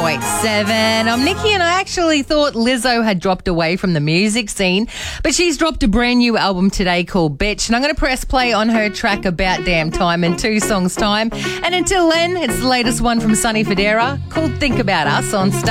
101.7. I'm Nikki, and I actually thought Lizzo had dropped away from the music scene, but she's dropped a brand new album today called Bitch, and I'm going to press play on her track About Damn Time in 2 songs' time. And until then, it's the latest one from Sonny Fodera called Think About Us on Star.